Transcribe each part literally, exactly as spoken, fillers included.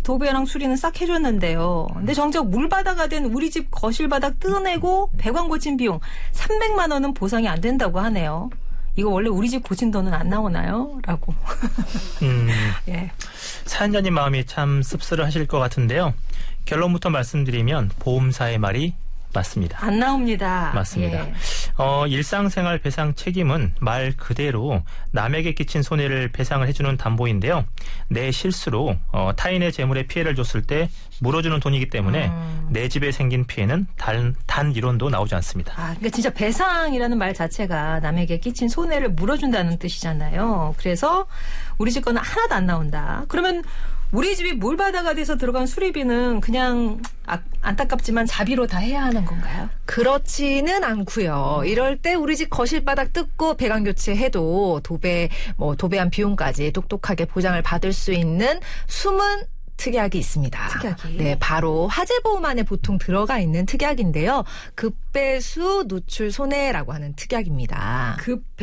집 도배랑 수리는 싹 해줬는데요. 근데 정작 물바다가 된 우리 집 거실 바닥 뜯어내고 배관 고친 비용 삼백만 원은 보상이 안 된다고 하네요. 이거 원래 우리 집 고친 돈은 안 나오나요? 라고. 음, 예. 사연자님 마음이 참 씁쓸하실 것 같은데요. 결론부터 말씀드리면 보험사의 말이 맞습니다. 안 나옵니다. 맞습니다. 예. 어, 일상생활 배상 책임은 말 그대로 남에게 끼친 손해를 배상을 해주는 담보인데요. 내 실수로 어, 타인의 재물에 피해를 줬을 때 물어주는 돈이기 때문에 음. 내 집에 생긴 피해는 단, 단 일 원도 나오지 않습니다. 아, 그러니까 진짜 배상이라는 말 자체가 남에게 끼친 손해를 물어준다는 뜻이잖아요. 그래서 우리 집 거는 하나도 안 나온다. 그러면 우리 집이 물바다가 돼서 들어간 수리비는 그냥 아, 안타깝지만 자비로 다 해야 하는 건가요? 그렇지는 않고요. 이럴 때 우리 집 거실 바닥 뜯고 배관 교체해도 도배 뭐 도배한 비용까지 똑똑하게 보장을 받을 수 있는 숨은 특약이 있습니다. 특약이? 네, 바로 화재보험 안에 보통 들어가 있는 특약인데요. 급배수 누출 손해라고 하는 특약입니다.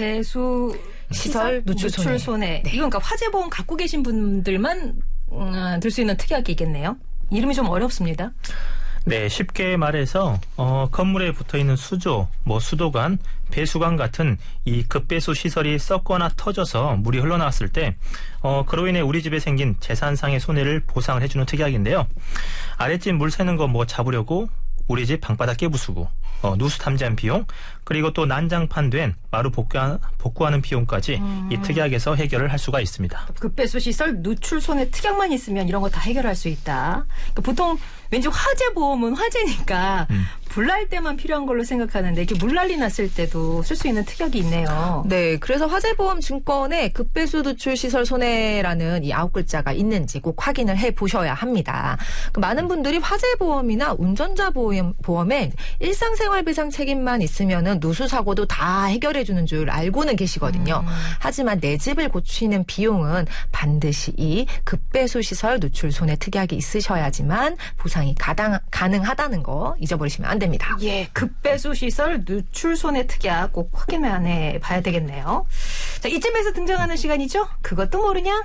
급배수 시설 누출 손해. 누출 손해. 네. 이건 그러니까 화재보험 갖고 계신 분들만 음, 들 수 있는 특약이겠네요. 이름이 좀 어렵습니다. 네, 쉽게 말해서 어, 건물에 붙어있는 수조, 뭐 수도관, 배수관 같은 이 급배수 시설이 썩거나 터져서 물이 흘러나왔을 때 어, 그로 인해 우리 집에 생긴 재산상의 손해를 보상을 해주는 특약인데요. 아랫집 물 새는 거 뭐 잡으려고 우리 집 방바닥 깨부수고 어, 누수 탐지한 비용, 그리고 또 난장판된 마루 복구하, 복구하는 비용까지 음. 이 특약에서 해결을 할 수가 있습니다. 급배수 시설 누출 손해 특약만 있으면 이런 거 다 해결할 수 있다. 그러니까 보통 왠지 화재 보험은 화재니까 음. 불날 때만 필요한 걸로 생각하는데 이렇게 물난리 났을 때도 쓸 수 있는 특약이 있네요. 네, 그래서 화재보험 증권에 급배수 누출 시설 손해라는 이 아홉 글자가 있는지 꼭 확인을 해 보셔야 합니다. 많은 분들이 화재보험이나 운전자 보험, 보험에 일상생활 배상 책임만 있으면은 누수 사고도 다 해결해 주는 줄 알고는 계시거든요. 음. 하지만 내 집을 고치는 비용은 반드시 이 급배수 시설 누출 손해 특약이 있으셔야지만 보상이 가당, 가능하다는 거 잊어버리시면 안 됩니다. 예, 급배수 시설 누출 손해 특약 꼭 확인해 봐야 되겠네요. 자, 이쯤에서 등장하는 시간이죠. 그것도 모르냐?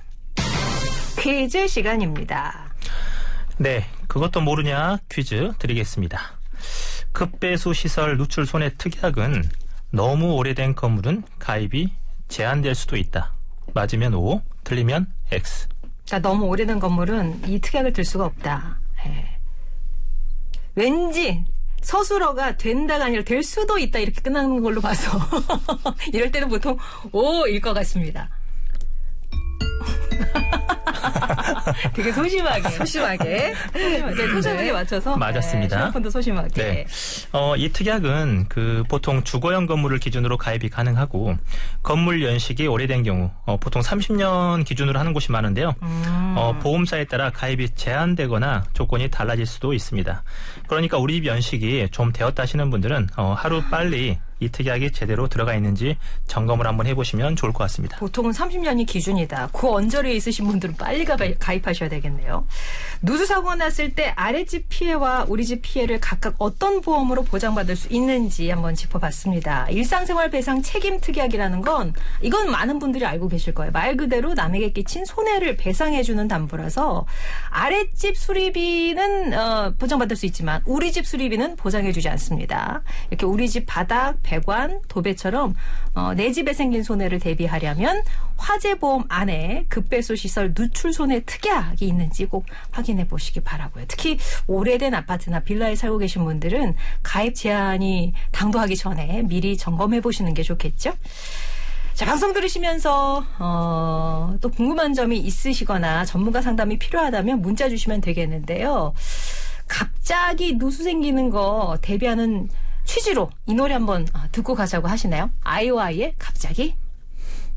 퀴즈 시간입니다. 네, 그것도 모르냐 퀴즈 드리겠습니다. 급배수 시설 누출 손해 특약은 너무 오래된 건물은 가입이 제한될 수도 있다. 맞으면 O, 틀리면 X. 자, 너무 오래된 건물은 이 특약을 들 수가 없다. 예. 왠지 서술어가 된다가 아니라 될 수도 있다 이렇게 끝나는 걸로 봐서 이럴 때는 보통 O일 것 같습니다. 되게 소심하게. 소심하게. 소심하게, 소심하게 맞춰서. 맞았습니다. 네, 휴대폰도 소심하게. 네. 어, 이 특약은 그 보통 주거용 건물을 기준으로 가입이 가능하고 건물 연식이 오래된 경우 어, 보통 삼십 년 기준으로 하는 곳이 많은데요. 음. 어, 보험사에 따라 가입이 제한되거나 조건이 달라질 수도 있습니다. 그러니까 우리 집 연식이 좀 되었다 하시는 분들은 어, 하루 빨리 이 특약이 제대로 들어가 있는지 점검을 한번 해보시면 좋을 것 같습니다. 보통은 삼십 년이 기준이다. 그 언저리에 있으신 분들은 빨리 가입하셔야 되겠네요. 누수 사고가 났을 때 아랫집 피해와 우리 집 피해를 각각 어떤 보험으로 보장받을 수 있는지 한번 짚어봤습니다. 일상생활 배상 책임 특약이라는 건 이건 많은 분들이 알고 계실 거예요. 말 그대로 남에게 끼친 손해를 배상해주는 담보라서 아랫집 수리비는 어, 보장받을 수 있지만 우리 집 수리비는 보장해주지 않습니다. 이렇게 우리 집 바닥, 배관, 도배처럼 어, 내 집에 생긴 손해를 대비하려면 화재보험 안에 급배수 시설 누출 손해 특약이 있는지 꼭 확인해 보시기 바라고요. 특히 오래된 아파트나 빌라에 살고 계신 분들은 가입 제한이 당도하기 전에 미리 점검해 보시는 게 좋겠죠. 자, 방송 들으시면서 어, 또 궁금한 점이 있으시거나 전문가 상담이 필요하다면 문자 주시면 되겠는데요. 갑자기 누수 생기는 거 대비하는 취지로 이 노래 한번 듣고 가자고 하시나요? 아이오아이의 갑자기?